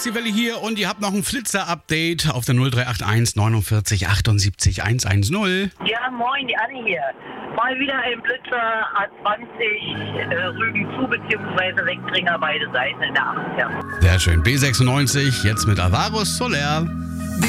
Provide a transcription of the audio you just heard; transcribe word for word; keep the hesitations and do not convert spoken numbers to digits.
Die Welle hier und ihr habt noch ein Flitzer-Update auf der null drei acht eins neunundvierzig achtundsiebzig hundertzehn. Ja, moin, die Anne hier. Mal wieder ein Blitzer A zwanzig äh, Rügen zu, beziehungsweise Ringbringer beide Seiten in der acht. Sehr schön. B sechsundneunzig, jetzt mit Avarus Soler.